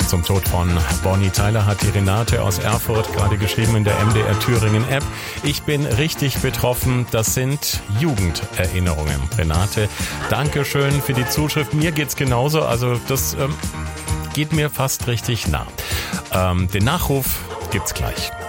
zum Tod von Bonnie Tyler hat die Renate aus Erfurt gerade geschrieben in der MDR Thüringen App. Ich bin richtig betroffen. Das sind Jugenderinnerungen. Renate, danke schön für die Zuschrift. Mir geht's genauso. Also das geht mir fast richtig nah. Den Nachruf gibt's gleich.